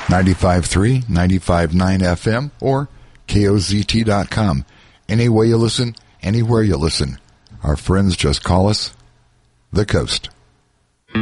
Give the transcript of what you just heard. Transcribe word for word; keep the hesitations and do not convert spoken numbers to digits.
ninety-five point three, ninety-five point nine F M, or K O Z T dot com. Any way you listen, anywhere you listen. Our friends just call us The Coast.